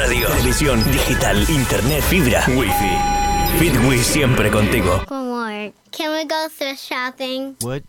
radio, televisión, digital, internet, fibra, wifi. Fitwiz siempre contigo. Homework. Can we go thrift shopping? What?